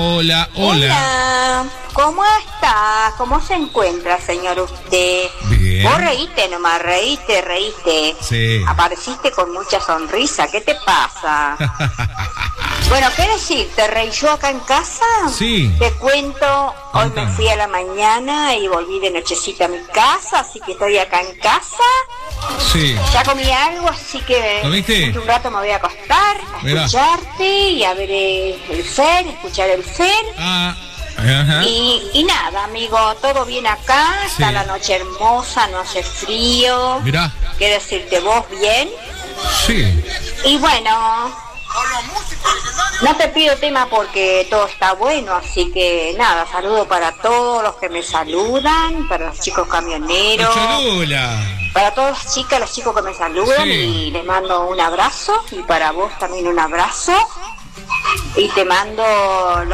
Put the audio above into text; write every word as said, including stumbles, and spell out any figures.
Hola, hola. Hola, ¿cómo está? ¿Cómo se encuentra, señor usted? Bien. Vos reíste nomás, reíste, reíste. Sí. Apareciste con mucha sonrisa, ¿qué te pasa? Bueno, ¿qué decirte, Rey? Yo acá en casa, Sí. te cuento, hoy me Contame. fui a la mañana y volví de nochecita a mi casa, así que estoy acá en casa. Sí. Ya comí algo, así que ¿Comiste? dentro de un rato me voy a acostar, a Mirá. escucharte y a ver eh, el Fer, escuchar el Fer. Ah, ajá. Y, y nada, amigo, todo bien acá, está Sí. la noche hermosa, no hace frío. Mirá. ¿Qué decirte vos bien? Sí. Y bueno, no te pido tema porque todo está bueno, así que nada, saludo para todos los que me saludan, para los chicos camioneros, Cholula. para todas las chicas, los chicos que me saludan, Sí. y les mando un abrazo, y para vos también un abrazo, y te mando